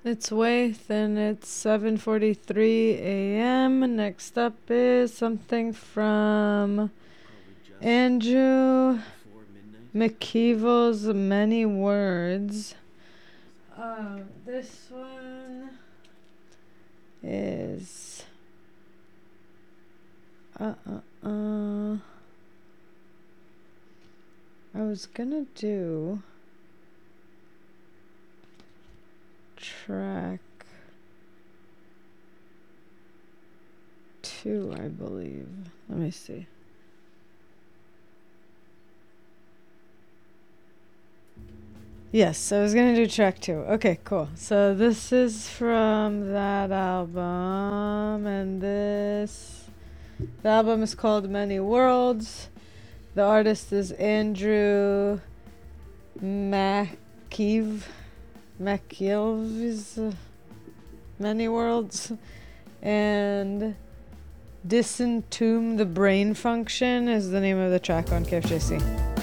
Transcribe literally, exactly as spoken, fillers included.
It's Waith and it's seven forty-three a m Next up is something from Andrew McKeevel's Many Words. Uh, this one is uh uh uh. I was gonna do track two, I believe. Let me see. Yes, I was gonna do track two. Okay, cool. So this is from that album, and this the album is called Many Worlds. The artist is Andrew McKeev. McKeev's uh, Many Worlds, and Disentomb the Brain Function is the name of the track on K F J C.